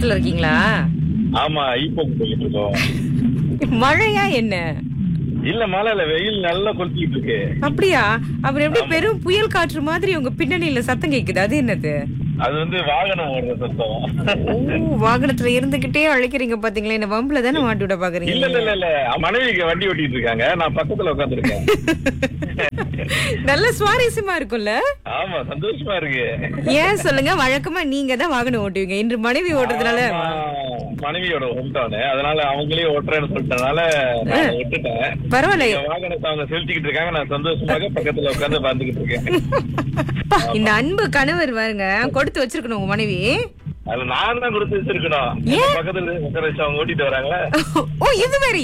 தோட்டத்துல இருக்கீங்களா? ஆமா, இப்போ போயிட்டு இருக்கோம். மழையா என்ன? இல்ல மழை இல்ல, வெயில் நல்லா கொளுத்திட்டு இருக்கு. அப்படியா? அப்புறம் எப்படி பெரும் புயல் காற்று மாதிரி உங்க பின்னணியில சத்தம் கேக்குது? அது என்னது? அது வந்து வாகனம் ஓடுற சத்தம். ஓ, வாகனத்துல இருந்துகிட்டே அழைக்கிறீங்க பாத்தீங்களா? என்ன வம்புல தானே மாட்டி விட இல்ல பாக்குறீங்க? இல்ல இல்ல இல்ல, மனைவிக்கு வண்டி ஓட்டிட்டு இருக்காங்க, நான் பக்கத்துல உட்காந்துருக்கேன். நல்ல சுவாரஸ்யமா இருக்கும்ல? ஆமா, சந்தோஷமா இருக்கு. ஏன் சொல்லுங்க, வழக்கமா நீங்க தான் வாகனம் ஓட்டுவீங்க, இன்று மனைவி ஓட்டுறதுனால. ஆமா, மனைவியோட ஹோம் டவுன், அதனால அவங்களே ஓட்டுறேன்னு சொல்லிட்டனால நான் விட்டுட்டேன். பரவாயில்ல. எங்க வாகனத்தை அவங்க செலுத்திக்கிட்டு இருக்காங்க, நான் சந்தோஷமாக பக்கத்துல உட்காந்து பார்த்துக்கிட்டு இருக்கேன். இந்த அன்பு கணவர் பாருங்க, கொடுத்து வச்சிருக்கணும் உங்க மனைவி. அதுல நான் தான் கொடுத்து வச்சிருக்கணும். பக்கத்துல உட்கார வச்சு அவங்க ஓட்டிட்டு வராங்களா? ஓ, இது வேற